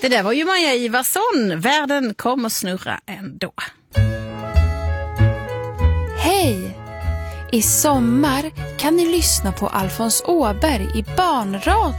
Det där var ju Maja Ivarsson. Världen kommer snurra ändå. Hej! I sommar kan ni lyssna på Alfons Åberg i barnradio.